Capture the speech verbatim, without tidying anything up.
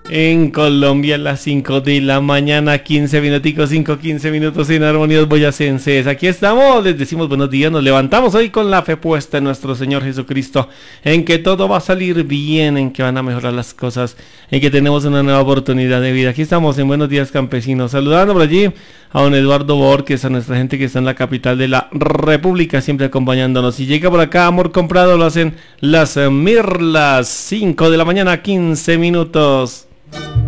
En Colombia, a las cinco de la mañana, quince minuticos, cinco, quince minutos en armonías boyacenses. Aquí estamos, les decimos buenos días, nos levantamos hoy con la fe puesta en nuestro Señor Jesucristo, en que todo va a salir bien, en que van a mejorar las cosas, en que tenemos una nueva oportunidad de vida. Aquí estamos en Buenos Días Campesinos, saludando por allí a don Eduardo Borges, a nuestra gente que está en la capital de la República, siempre acompañándonos. Y llega por acá Amor Comprado, lo hacen las Mirlas, cinco de la mañana, quince minutos.